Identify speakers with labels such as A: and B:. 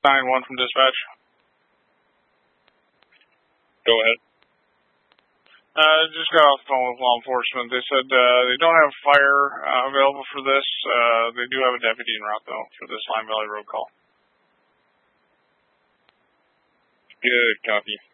A: 9-1 from dispatch.
B: Go ahead.
A: Just got off the phone with law enforcement. They said they don't have fire available for this. They do have a deputy en route, though, for this Lime Valley Road call.
B: Good, copy.